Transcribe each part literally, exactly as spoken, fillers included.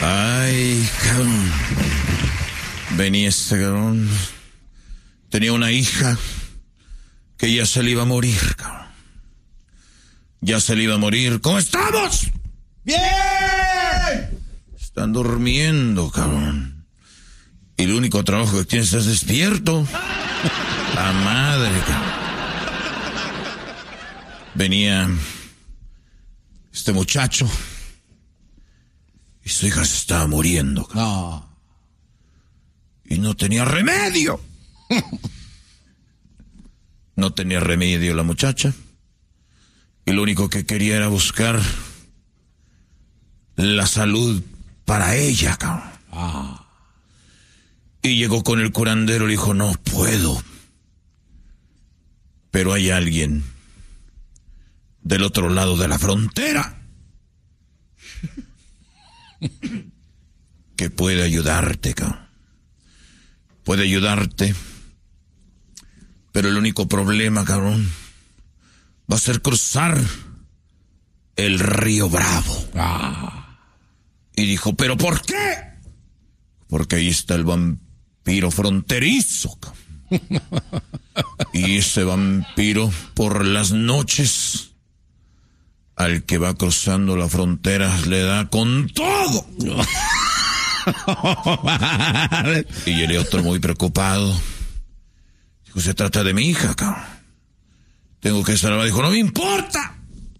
Ay, cabrón. Venía este cabrón. Tenía una hija que ya se le iba a morir, cabrón. Ya se le iba a morir. ¿Cómo estamos? ¡Bien! Están durmiendo, cabrón. Y el único trabajo que tienes es despierto. La madre, cabrón. Venía este muchacho y su hija se estaba muriendo, cabrón. No. Y no tenía remedio. No tenía remedio la muchacha. Y lo único que quería era buscar la salud para ella, cabrón. Ah. Y llegó con el curandero y le dijo, no puedo. Pero hay alguien del otro lado de la frontera que puede ayudarte, cabrón. Puede ayudarte. Pero el único problema, cabrón, va a ser cruzar el río Bravo. Ah. Y dijo, ¿pero por qué? Porque ahí está el vampiro fronterizo, cabrón. Y ese vampiro por las noches al que va cruzando la frontera le da con todo. Y el otro muy preocupado dijo, se trata de mi hija, cabrón. Tengo que salvar. Dijo, no me importa.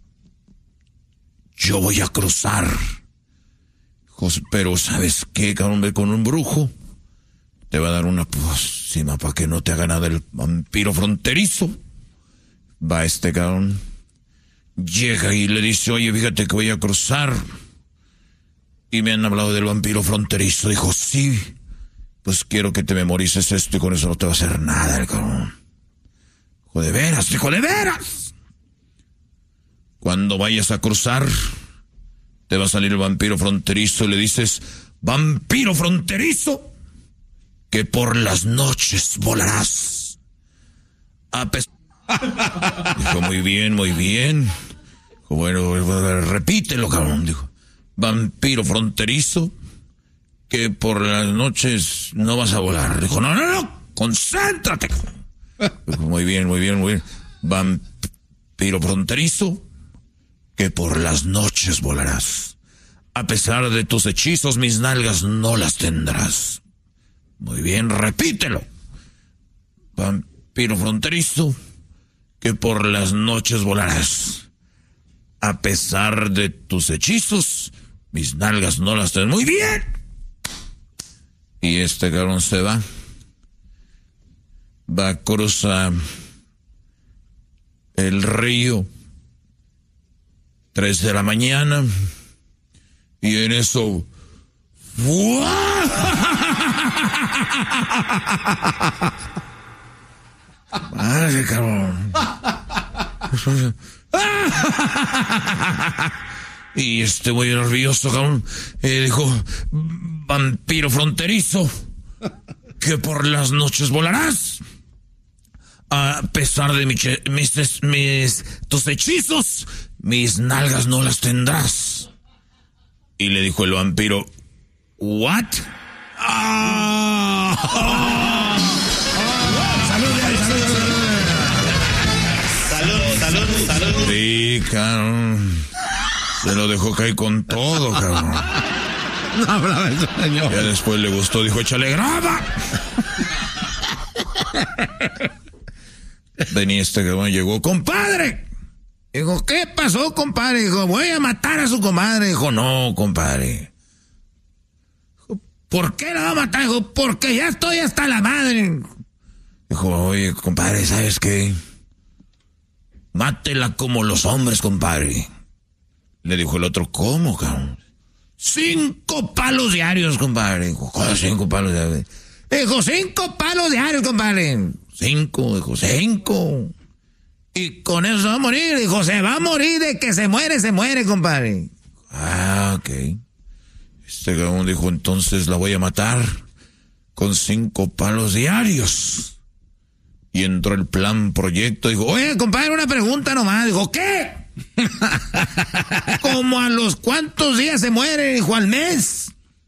Yo voy a cruzar. Dijo, pero ¿sabes qué, cabrón? Ve con un brujo. Te va a dar una pócima para que no te haga nada el vampiro fronterizo. Va este cabrón. Llega y le dice, oye, fíjate que voy a cruzar. Y me han hablado del vampiro fronterizo. Dijo, sí, pues quiero que te memorices esto y con eso no te va a hacer nada el cabrón. Dijo, de veras, dijo, de veras. Cuando vayas a cruzar, te va a salir el vampiro fronterizo y le dices, vampiro fronterizo, que por las noches volarás. A pes- Dijo, muy bien, muy bien. Dijo, bueno, repítelo, cabrón. Dijo, vampiro fronterizo, que por las noches no vas a volar. Dijo, no, no, no, concéntrate. Dijo, muy bien, muy bien, muy bien. Vampiro fronterizo, que por las noches volarás. A pesar de tus hechizos, mis nalgas no las tendrás. Muy bien, repítelo. Vampiro fronterizo, que por las noches volarás. A pesar de tus hechizos, mis nalgas no las tendrás. Muy bien. Y este cabrón se va. Va a cruzar el río. Tres de la mañana. Y en eso... Madre, cabrón. Y este muy nervioso, cabrón, eh, dijo, vampiro fronterizo, que por las noches volarás. A pesar de mi che- mis, mis tus hechizos, mis nalgas no las tendrás. Y le dijo el vampiro, ¿what? ¡Ah! ¡Ah! ¡Salud, salud, salud! Salud, salud, salud. Sí, cabrón. Se lo dejó caer con todo, cabrón. No hablaba el señor. Ya después le gustó, dijo, échale grava. Venía este cabrón, llegó, compadre. Dijo, ¿qué pasó, compadre? Dijo, voy a matar a su comadre. Dijo, no, compadre. Dijo, ¿por qué la va a matar? Dijo, porque ya estoy hasta la madre. Dijo, oye, compadre, ¿sabes qué? Mátela como los hombres, compadre. Le dijo el otro, ¿cómo, cabrón? Cinco palos diarios, compadre. Dijo, ¿cómo cinco palos diarios? Dijo, cinco palos diarios, compadre. Cinco, dijo, cinco. Y con eso se va a morir. Dijo, se va a morir de que se muere, se muere, compadre. Ah, ok. Este cabrón dijo, entonces la voy a matar con cinco palos diarios. Y entró el plan, proyecto. Dijo, oye, compadre, una pregunta nomás. Dijo, ¿qué? ¿Como a los cuántos días se muere? Dijo, al mes.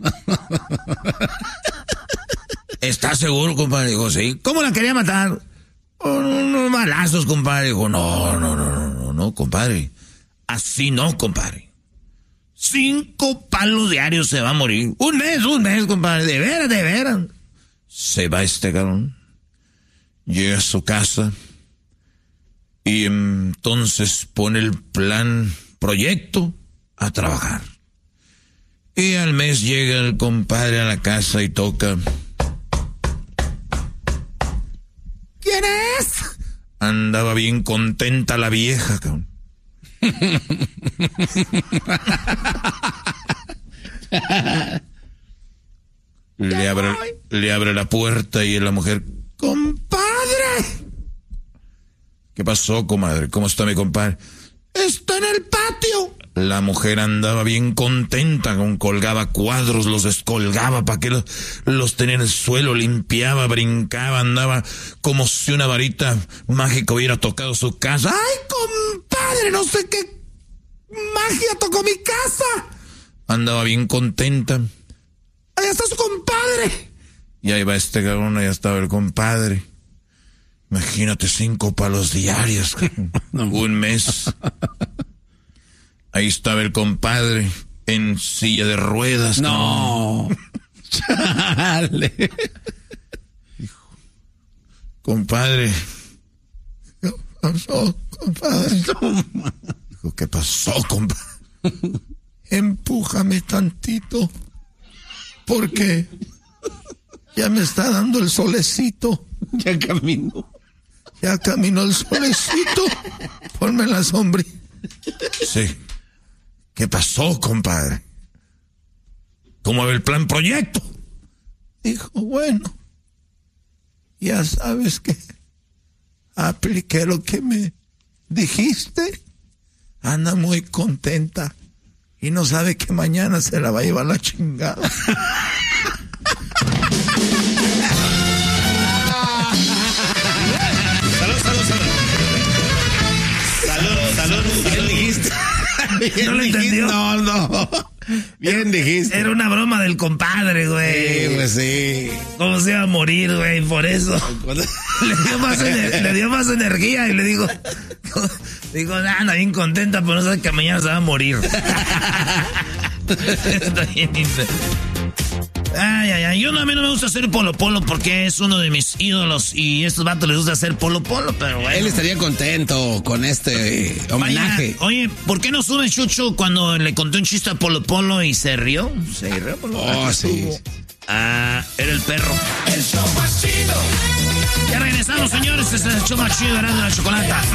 ¿Estás seguro, compadre? Dijo, sí. ¿Cómo la quería matar? Unos balazos, compadre. Dijo, no, no, no, no, no, no, compadre. Así no, compadre. Cinco palos diarios se va a morir. Un mes, un mes, compadre. De veras, de veras. Se va este cabrón. Llega a su casa. Y entonces pone el plan, proyecto, a trabajar. Y al mes llega el compadre a la casa y toca. ¿Quién es? Andaba bien contenta la vieja, cabrón. le, abre, le abre la puerta y la mujer, ¡compadre! ¿Qué pasó, comadre? ¿Cómo está mi compadre? Está en el patio. La mujer andaba bien contenta, con colgaba cuadros, los descolgaba para que los, los tenía en el suelo, limpiaba, brincaba, andaba como si una varita mágica hubiera tocado su casa. ¡Ay, compadre! No sé qué magia tocó mi casa. Andaba bien contenta. ¡Allá está su compadre! Y ahí va este cabrón, allá estaba el compadre. Imagínate, cinco palos diarios, un mes. Ahí estaba el compadre en silla de ruedas. No. Chale. Hijo. Compadre. ¿Qué pasó, compadre? Dijo, ¿qué pasó, compadre? Empújame tantito. Porque ya me está dando el solecito. Ya caminó. Ya caminó el solecito. Ponme la sombrilla. Sí. ¿Qué pasó, compadre? ¿Cómo va el plan proyecto? Dijo, bueno, ya sabes que apliqué lo que me dijiste. Anda muy contenta y no sabe que mañana se la va a llevar la chingada. Salud, salud, salud. Salud, salud, salud. Dijiste. Bien, ¿No lo dijiste, entendió? No, no. Bien dijiste. Era una broma del compadre, güey. Sí, pues sí. ¿Cómo se iba a morir, güey? Por eso. Le dio más, ener- le dio más energía y le digo, digo, anda bien contenta, pero no sabe que mañana se va a morir. Está bien. Ay, ay, ay. Yo no, a mí no me gusta hacer polo polo porque es uno de mis ídolos y a estos vatos les gusta hacer polo polo, pero bueno. Él estaría contento con este eh, homenaje. Vaya, oye, ¿por qué no sube Chucho cuando le conté un chiste a Polo Polo y se rió? Se rió Polo Polo. Oh, sí. Ah, era el perro. El show más chido. Ya regresamos, señores. Este es el show más chido de la Chocolata.